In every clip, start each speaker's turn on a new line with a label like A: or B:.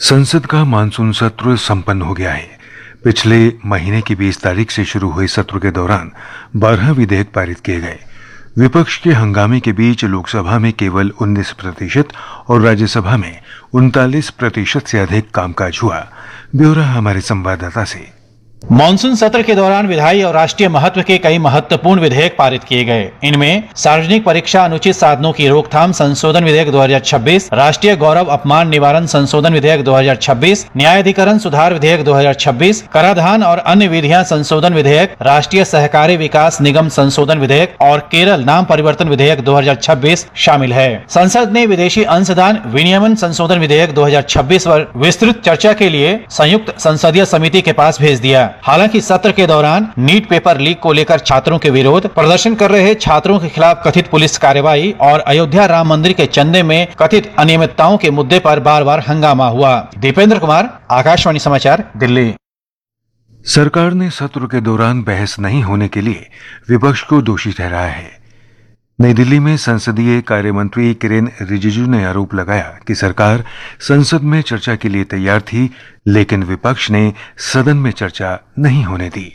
A: संसद का मानसून सत्र संपन्न हो गया है। पिछले महीने की 20 तारीख से शुरू हुए सत्र के दौरान 12 विधेयक पारित किए गए। विपक्ष के हंगामे के बीच लोकसभा में केवल 19% और राज्यसभा में 39% से अधिक कामकाज हुआ। ब्यौरा हमारे संवाददाता से।
B: मानसून सत्र के दौरान विधायी और राष्ट्रीय महत्व के कई महत्वपूर्ण विधेयक पारित किए गए। इनमें सार्वजनिक परीक्षा अनुचित साधनों की रोकथाम संशोधन विधेयक 2026, राष्ट्रीय गौरव अपमान निवारण संशोधन विधेयक 2026, न्यायाधिकरण सुधार विधेयक 2026, कराधान और अन्य विधियां संशोधन विधेयक, राष्ट्रीय सहकारी विकास निगम संशोधन विधेयक और केरल नाम परिवर्तन विधेयक 2026 शामिल है। संसद ने विदेशी अंशदान विनियमन संशोधन विधेयक 2026 पर विस्तृत चर्चा के लिए संयुक्त संसदीय समिति के पास भेज दिया। हालांकि सत्र के दौरान नीट पेपर लीक को लेकर छात्रों के विरोध, प्रदर्शन कर रहे छात्रों के खिलाफ कथित पुलिस कार्रवाई और अयोध्या राम मंदिर के चंदे में कथित अनियमितताओं के मुद्दे पर बार बार हंगामा हुआ। दीपेंद्र कुमार, आकाशवाणी समाचार, दिल्ली।
A: सरकार ने सत्र के दौरान बहस नहीं होने के लिए विपक्ष को दोषी ठहराया है। नई दिल्ली में संसदीय कार्य मंत्री किरेन रिजिजू ने आरोप लगाया कि सरकार संसद में चर्चा के लिए तैयार थी, लेकिन विपक्ष ने सदन में चर्चा नहीं होने दी।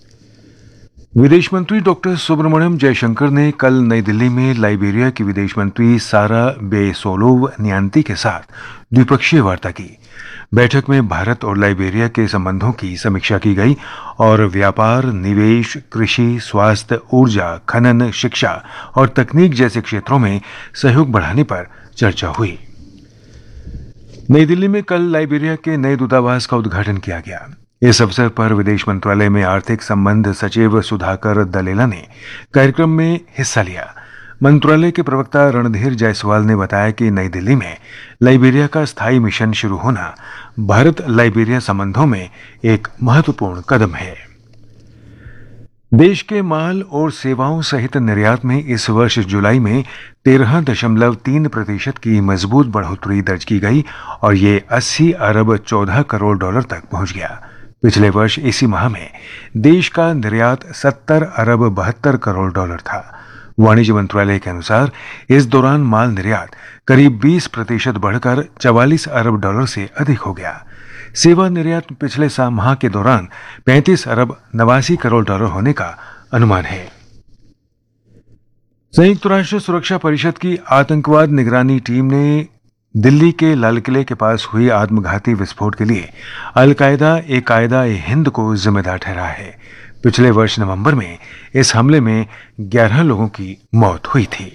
A: विदेश मंत्री डॉक्टर सुब्रमण्यम जयशंकर ने कल नई दिल्ली में लाइबेरिया की विदेश मंत्री सारा बेसोलोव न्यांती के साथ द्विपक्षीय वार्ता की। बैठक में भारत और लाइबेरिया के संबंधों की समीक्षा की गई और व्यापार, निवेश, कृषि, स्वास्थ्य, ऊर्जा, खनन, शिक्षा और तकनीक जैसे क्षेत्रों में सहयोग बढ़ाने पर चर्चा हुई। नई दिल्ली में कल लाइबेरिया के नए दूतावास का उद्घाटन किया गया। इस अवसर पर विदेश मंत्रालय में आर्थिक संबंध सचिव सुधाकर दलेला ने कार्यक्रम में हिस्सा लिया। मंत्रालय के प्रवक्ता रणधीर जायसवाल ने बताया कि नई दिल्ली में लाइबेरिया का स्थायी मिशन शुरू होना भारत लाइबेरिया संबंधों में एक महत्वपूर्ण कदम है। देश के माल और सेवाओं सहित निर्यात में इस वर्ष जुलाई में 13.3% की मजबूत बढ़ोतरी दर्ज की गई और ये 80 अरब 14 करोड़ डॉलर तक पहुंच गया। पिछले वर्ष इसी माह में देश का निर्यात 70 अरब 72 करोड़ डॉलर था। वाणिज्य मंत्रालय के अनुसार इस दौरान माल निर्यात करीब 20% बढ़कर 44 अरब डॉलर से अधिक हो गया। सेवा निर्यात पिछले माह के दौरान 35 अरब 89 करोड़ डॉलर होने का अनुमान है। संयुक्त राष्ट्र सुरक्षा परिषद की आतंकवाद निगरानी टीम ने दिल्ली के लाल किले के पास हुई आत्मघाती विस्फोट के लिए अल-कायदा-ए-हिंद को जिम्मेदार ठहराया है। पिछले वर्ष नवंबर में इस हमले में 11 लोगों की मौत हुई थी।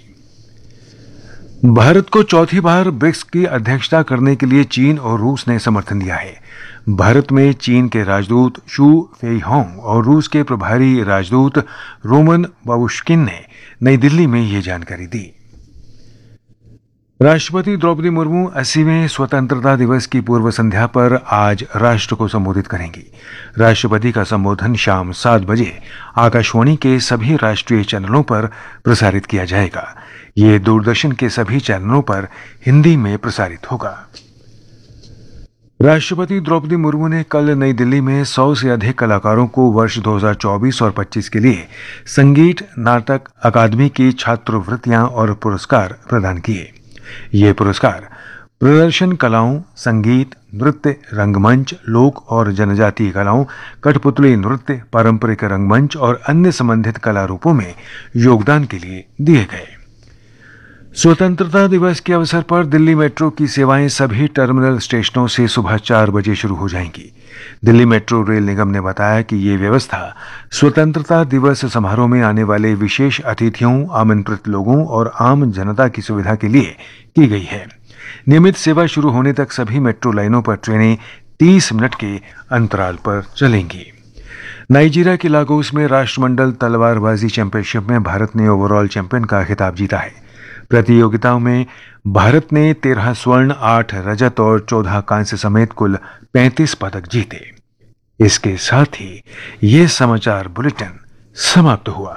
A: भारत को चौथी बार ब्रिक्स की अध्यक्षता करने के लिए चीन और रूस ने समर्थन दिया है। भारत में चीन के राजदूत शू फेईहोंग और रूस के प्रभारी राजदूत रोमन बाबुश्किन ने नई दिल्ली में ये जानकारी दी। राष्ट्रपति द्रौपदी मुर्मू 80वें स्वतंत्रता दिवस की पूर्व संध्या पर आज राष्ट्र को संबोधित करेंगी। राष्ट्रपति का संबोधन शाम 7 बजे आकाशवाणी के सभी राष्ट्रीय चैनलों पर प्रसारित किया जाएगा। ये दूरदर्शन के सभी चैनलों पर हिंदी में प्रसारित होगा। राष्ट्रपति द्रौपदी मुर्मू ने कल नई दिल्ली में 100 से अधिक कलाकारों को वर्ष 2024 और 25 के लिए संगीत नाटक अकादमी की छात्रवृत्तियां और पुरस्कार प्रदान किए। ये पुरस्कार प्रदर्शन कलाओं, संगीत, नृत्य, रंगमंच, लोक और जनजातीय कलाओं, कठपुतली नृत्य, पारंपरिक रंगमंच और अन्य संबंधित कला रूपों में योगदान के लिए दिए गए। स्वतंत्रता दिवस के अवसर पर दिल्ली मेट्रो की सेवाएं सभी टर्मिनल स्टेशनों से सुबह 4 बजे शुरू हो जाएंगी। दिल्ली मेट्रो रेल निगम ने बताया कि ये व्यवस्था स्वतंत्रता दिवस समारोह में आने वाले विशेष अतिथियों, आमंत्रित लोगों और आम जनता की सुविधा के लिए की गई है। नियमित सेवा शुरू होने तक सभी मेट्रो लाइनों पर ट्रेनें 30 मिनट के अंतराल पर चलेंगी। नाइजीरिया के लागोस में राष्ट्रमंडल तलवारबाजी चैंपियनशिप में भारत ने ओवरऑल चैंपियन का खिताब जीता है। प्रतियोगिताओं में भारत ने 13 स्वर्ण, 8 रजत और 14 कांस्य समेत कुल 35 पदक जीते। इसके साथ ही ये समाचार बुलेटिन समाप्त हुआ।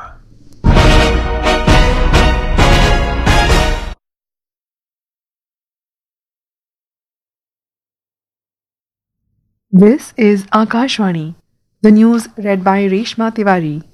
C: This is Akashvani. The news read by Reshma Tiwari.